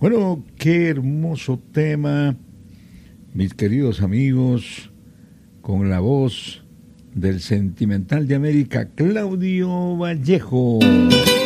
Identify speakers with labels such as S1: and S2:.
S1: Bueno, qué hermoso tema, mis queridos amigos, con la voz del Sentimental de América, Claudio Vallejo.